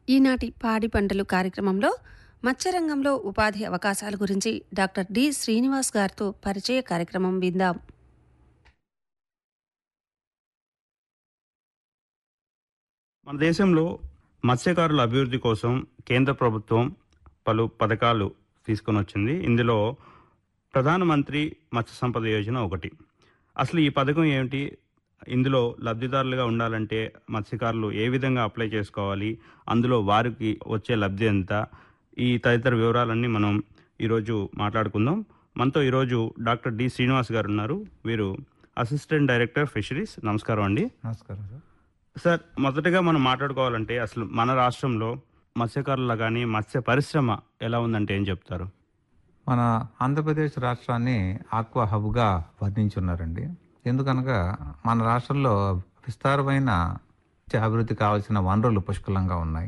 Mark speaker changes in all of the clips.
Speaker 1: ఈనాటి పాడి పంటలు కార్యక్రమంలో మత్స్యరంగంలో ఉపాధి అవకాశాల గురించి డాక్టర్ డి శ్రీనివాస్ గారితో పరిచయ కార్యక్రమం విందాం.
Speaker 2: మన దేశంలో మత్స్యకారుల అభివృద్ధి కోసం కేంద్ర ప్రభుత్వం పలు పథకాలు తీసుకొని వచ్చింది. ఇందులో ప్రధానమంత్రి మత్స్య సంపద యోజన ఒకటి. అసలు ఈ పథకం ఏమిటి? ఇందులో లబ్ధిదారులుగా ఉండాలంటే మత్స్యకారులు ఏ విధంగా అప్లై చేసుకోవాలి? అందులో వారికి వచ్చే లబ్ధి ఎంత? ఈ తదితర వివరాలన్నీ మనం ఈరోజు మాట్లాడుకుందాం. మనతో ఈరోజు డాక్టర్ డి శ్రీనివాస్ గారు ఉన్నారు. వీరు అసిస్టెంట్ డైరెక్టర్ ఫిషరీస్. నమస్కారం అండి.
Speaker 3: నమస్కారం సార్.
Speaker 2: సార్, మొదటగా మనం మాట్లాడుకోవాలంటే అసలు మన రాష్ట్రంలో మత్స్యకారుల కానీ మత్స్య పరిశ్రమ ఎలా ఉందంటే ఏం చెప్తారు?
Speaker 3: మన ఆంధ్రప్రదేశ్ రాష్ట్రాన్ని ఆక్వా హబ్గా వర్ణించున్నారండి. ఎందుకనగా మన రాష్ట్రంలో విస్తారమైన అభివృద్ధి కావాల్సిన వనరులు పుష్కలంగా ఉన్నాయి.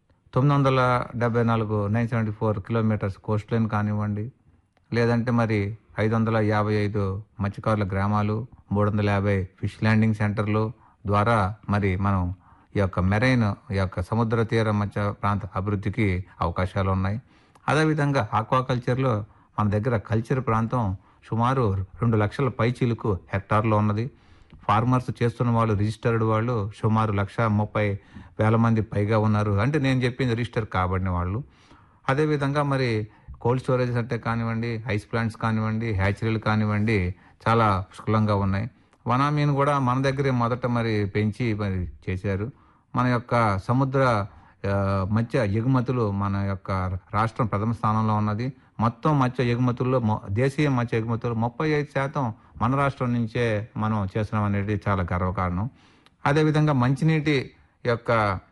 Speaker 3: 974 974 కిలోమీటర్స్ కోస్ట్ లైన్ కానివ్వండి, లేదంటే మరి 555 మత్స్యకారుల గ్రామాలు, 350 ఫిష్ ల్యాండింగ్ సెంటర్లు ద్వారా మరి మనం ఈ యొక్క మెరైన్, ఈ యొక్క సముద్ర తీర మత్స్య ప్రాంత అభివృద్ధికి అవకాశాలు ఉన్నాయి. అదేవిధంగా ఆక్వాకల్చర్లో మన దగ్గర కల్చర్ ప్రాంతం సుమారు 2 లక్షల పైచీలకు హెక్టార్లో ఉన్నది. ఫార్మర్స్ చేస్తున్న వాళ్ళు, రిజిస్టర్డ్ వాళ్ళు సుమారు 1,30,000 మంది పైగా ఉన్నారు. అంటే నేను చెప్పింది రిజిస్టర్ కాబడిన వాళ్ళు. అదేవిధంగా మరి కోల్డ్ స్టోరేజ్ అంటే కానివ్వండి, ఐస్ ప్లాంట్స్ కానివ్వండి, హ్యాచరీలు కానివ్వండి చాలా పుష్కలంగా ఉన్నాయి. వనామీను కూడా మన దగ్గరే మొదట మరి పెంచి మరి చేశారు. మన యొక్క సముద్ర మత్స్య ఎగుమతులు మన యొక్క రాష్ట్రం ప్రథమ స్థానంలో ఉన్నది. మొత్తం మత్స్య ఎగుమతుల్లో దేశీయ మత్స్య ఎగుమతులు 35% మన రాష్ట్రం నుంచే మనం చేస్తున్నాం అనేది చాలా గర్వకారణం. అదేవిధంగా మంచినీటి యొక్క